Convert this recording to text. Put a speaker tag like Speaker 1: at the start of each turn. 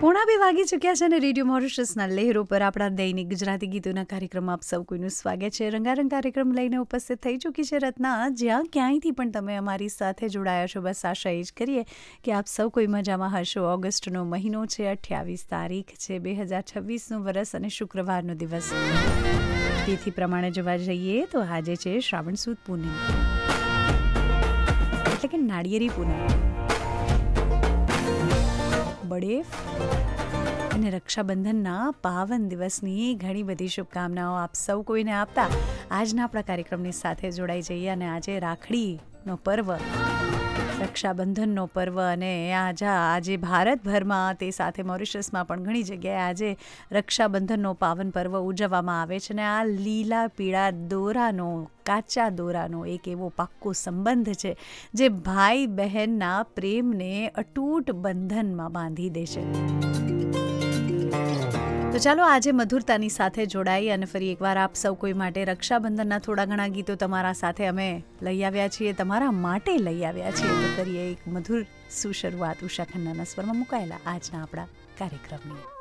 Speaker 1: પોણા 2 વાગી ચૂક્યા છે અને રેડિયો મોરિશસના લહેરો પર આપણા દૈનિક ગુજરાતી ગીતોના કાર્યક્રમમાં આપ સૌ કોઈનું સ્વાગત છે. રંગારંગ કાર્યક્રમ લઈને ઉપસ્થિત થઈ ચૂકી છે રત્ના. જ્યાં ક્યાંયથી પણ તમે અમારી સાથે જોડાયા છો, બસ આશા એ જ કરીએ કે આપ સૌ કોઈ મજામાં હશો. ઓગસ્ટનો મહિનો છે, 28 તારીખ છે, 2026નું વરસ અને શુક્રવારનો દિવસ. તિથિ પ્રમાણે જોવા જઈએ તો આજે છે શ્રાવણ સુદ પૂનમ, એટલે કે નાળિયેરી પૂનમ. બળેફ અને રક્ષાબંધનના પાવન દિવસની ઘણી બધી શુભકામનાઓ આપ સૌ કોઈને આપતા આજના આપણા કાર્યક્રમની સાથે જોડાઈ જઈએ. અને આજે રાખડીનો પર્વ, રક્ષાબંધનનો પર્વ, અને આજે ભારતભરમાં તે સાથે મોરિશસમાં પણ ઘણી જગ્યાએ આજે રક્ષાબંધનનો પાવન પર્વ ઉજવવામાં આવે છે. અને આ લીલા પીળા દોરાનો, કાચા દોરાનો એક એવો પાક્કો સંબંધ છે જે ભાઈ બહેનના પ્રેમને અતૂટ બંધનમાં બાંધી દે છે. તો ચાલો આજે મધુરતાની સાથે જોડાઈ અને ફરી એકવાર આપ સૌ કોઈ માટે રક્ષાબંધનના થોડા ઘણા ગીતો તમારા સાથે અમે લઈ આવ્યા છીએ, તમારા માટે લઈ આવ્યા છીએ. તો કરીએ એક મધુર સુશરૂઆત ઉષા ખન્નાના સ્વરમાં મુકાયેલા આજના આપણા કાર્યક્રમની.